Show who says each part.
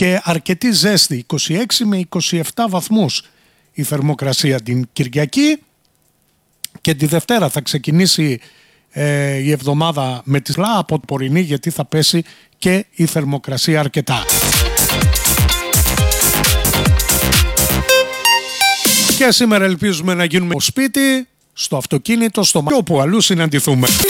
Speaker 1: και αρκετή ζέστη, 26 με 27 βαθμούς η θερμοκρασία την Κυριακή, και τη Δευτέρα θα ξεκινήσει η εβδομάδα με τη σλά από πορεινή, γιατί θα πέσει και η θερμοκρασία αρκετά. Και σήμερα ελπίζουμε να γίνουμε στο σπίτι, στο αυτοκίνητο, στο μαγαζί, όπου αλλού συναντηθούμε.